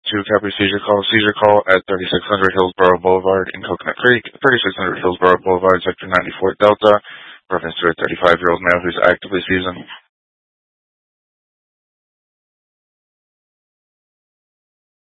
to Capri Seizure Call at 3600 Hillsborough Boulevard in Coconut Creek, 3600 Hillsborough Boulevard, Sector 94 Delta. Reference to a 35-year-old male who's actively seizing.